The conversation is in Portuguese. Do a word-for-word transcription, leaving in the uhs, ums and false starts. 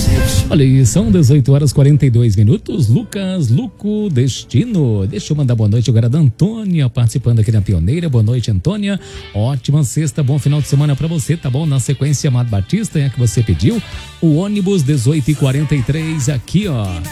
Olha aí, são dezoito horas e quarenta e dois minutos. Lucas Luco Destino. Deixa eu mandar boa noite agora da Antônia, participando aqui na Pioneira. Boa noite, Antônia. Ótima sexta, bom final de semana pra você, tá bom? Na sequência, Amado Batista, é a que você pediu. O ônibus dezoito e quarenta e três aqui, ó.